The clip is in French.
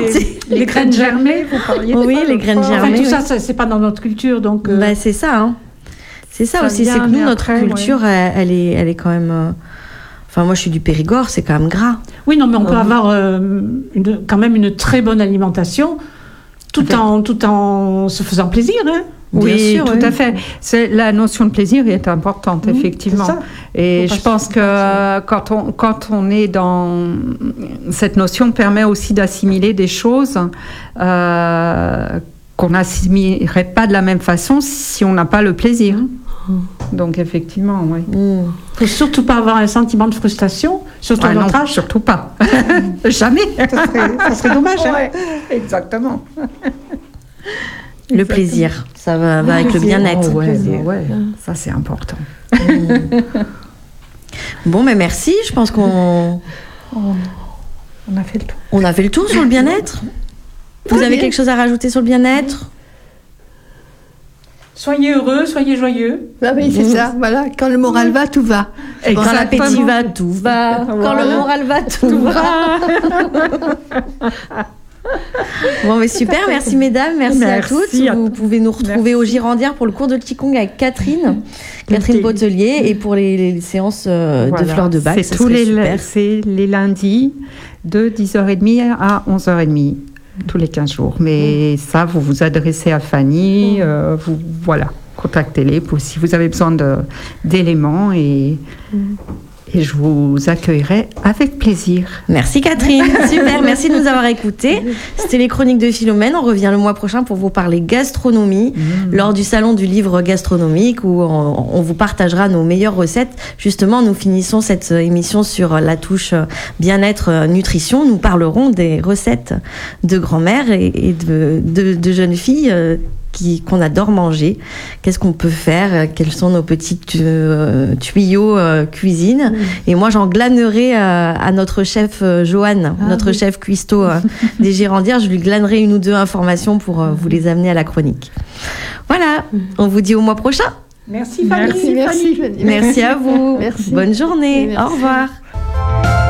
les graines germées, vous parliez. Oui, les graines germées. Tout ça, c'est pas dans notre culture, donc. C'est ça. Hein. C'est ça aussi, c'est que nous, notre culture, elle est quand même. Enfin, moi, je suis du Périgord, c'est quand même gras. Oui, non, mais on peut avoir quand même une très bonne alimentation, tout en se faisant plaisir, hein. Oui, sûr, tout à fait. La notion de plaisir est importante, effectivement. Et je pense que quand on est dans cette notion, permet aussi d'assimiler des choses qu'on n'assimilerait pas de la même façon si on n'a pas le plaisir. Donc effectivement, oui. Il ne faut surtout pas avoir un sentiment de frustration, surtout à notre âge. Surtout pas. Jamais. Ça serait dommage. Ouais, exactement. Le plaisir, ça va avec le bien-être. Ouais, ça c'est important. Bon, mais merci, je pense qu'on... On a fait le tour. On a fait le tour sur le bien-être. Vous avez quelque chose à rajouter sur le bien-être ? Soyez heureux, soyez joyeux. Ah oui, c'est ça, voilà. Quand le moral va, tout va. Quand l'appétit va, tout va. Quand le moral va, tout va. Bon, mais super, merci mesdames, merci à toutes. Vous pouvez nous retrouver au Girandière pour le cours de Qigong avec Catherine Bottelier, et pour les séances de fleurs de bac. C'est les lundis de 10h30 à 11h30, tous les 15 jours. Mais ça, vous vous adressez à Fanny, contactez-les si vous avez besoin d'éléments et je vous accueillerai avec plaisir. Merci Catherine, super, merci de nous avoir écoutés. C'était les Chroniques de Philomène. On revient le mois prochain pour vous parler gastronomie lors du salon du livre gastronomique où on vous partagera nos meilleures recettes. Justement, nous finissons cette émission sur la touche bien-être nutrition. Nous parlerons des recettes de grand-mère et de jeunes filles qu'on adore manger. Qu'est-ce qu'on peut faire? Quels sont nos petits tuyaux cuisine? Et moi, j'en glanerai à notre chef Joanne, notre chef cuistot des Girandières. Je lui glanerai une ou deux informations pour vous les amener à la chronique. Voilà, on vous dit au mois prochain. Merci Fanny. Merci Fanny. Merci à vous. Merci. Bonne journée. Merci. Au revoir.